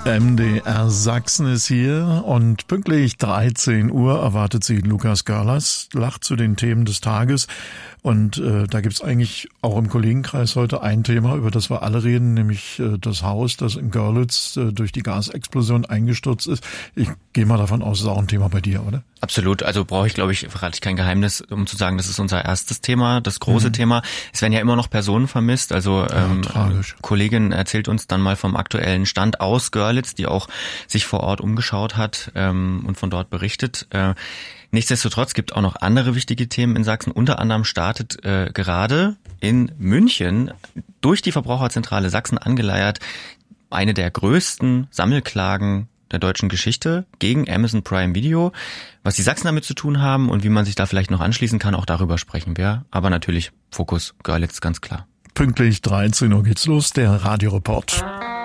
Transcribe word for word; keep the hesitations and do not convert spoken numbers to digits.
M D R Sachsen ist hier und pünktlich dreizehn Uhr erwartet Sie Lukas Görlers, lacht zu den Themen des Tages. Und äh, da gibt's eigentlich auch im Kollegenkreis heute ein Thema, über das wir alle reden, nämlich äh, das Haus, das in Görlitz äh, durch die Gasexplosion eingestürzt ist. Ich gehe mal davon aus, das ist auch ein Thema bei dir, oder? Absolut. Also brauche ich, glaube ich, verrate ich kein Geheimnis, um zu sagen, das ist unser erstes Thema, das große mhm. Thema. Es werden ja immer noch Personen vermisst. Also ähm, ja, Kollegin erzählt uns dann mal vom aktuellen Stand aus Görlitz, die auch sich vor Ort umgeschaut hat ähm, und von dort berichtet. Äh, Nichtsdestotrotz gibt auch noch andere wichtige Themen in Sachsen. Unter anderem startet äh, gerade in München durch die Verbraucherzentrale Sachsen angeleiert eine der größten Sammelklagen der deutschen Geschichte gegen Amazon Prime Video. Was die Sachsen damit zu tun haben und wie man sich da vielleicht noch anschließen kann, auch darüber sprechen wir. Aber natürlich Fokus Görlitz, ganz klar. Pünktlich dreizehn Uhr geht's los, der Radioreport.